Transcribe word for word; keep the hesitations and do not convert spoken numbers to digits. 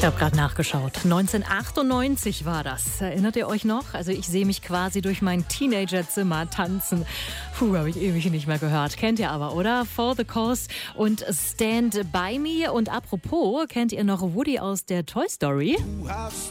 Ich habe gerade nachgeschaut. neunzehnhundertachtundneunzig war das. Erinnert ihr euch noch? Also ich sehe mich quasi durch mein Teenagerzimmer tanzen. Puh, habe ich ewig nicht mehr gehört. Kennt ihr aber, oder? For the Cause und Stand By Me. Und apropos, kennt ihr noch Woody aus der Toy Story? Du hast